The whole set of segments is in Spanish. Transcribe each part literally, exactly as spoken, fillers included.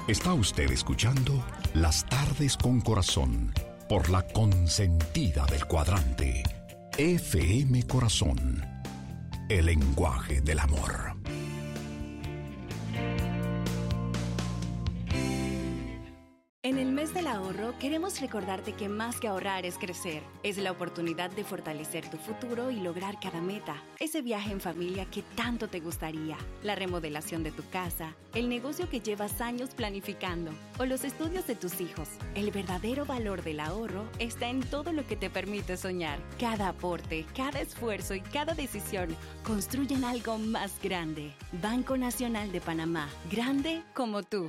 Está usted escuchando Las Tardes con Corazón por la consentida del cuadrante. F M Corazón, el lenguaje del amor. En el mes del ahorro queremos recordarte que más que ahorrar es crecer. Es la oportunidad de fortalecer tu futuro y lograr cada meta. Ese viaje en familia que tanto te gustaría. La remodelación de tu casa, el negocio que llevas años planificando o los estudios de tus hijos. El verdadero valor del ahorro está en todo lo que te permite soñar. Cada aporte, cada esfuerzo y cada decisión construyen algo más grande. Banco Nacional de Panamá. Grande como tú.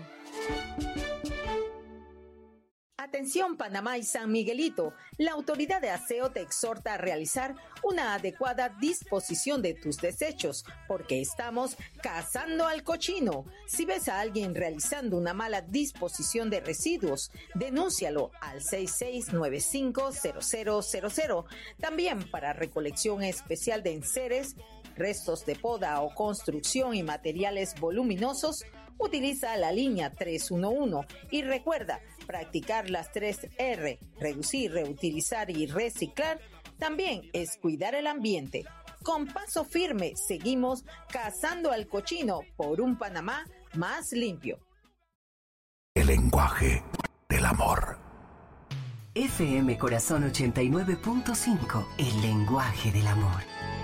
Atención Panamá y San Miguelito, la autoridad de aseo te exhorta a realizar una adecuada disposición de tus desechos, porque estamos cazando al cochino. Si ves a alguien realizando una mala disposición de residuos, denúncialo al seis seis nueve cinco cero cero cero cero. También para recolección especial de enseres, restos de poda o construcción y materiales voluminosos, utiliza la línea tres uno uno y recuerda practicar las tres R, reducir, reutilizar y reciclar, también es cuidar el ambiente. Con paso firme seguimos cazando al cochino por un Panamá más limpio. El lenguaje del amor. F M Corazón ochenta y nueve punto cinco, el lenguaje del amor.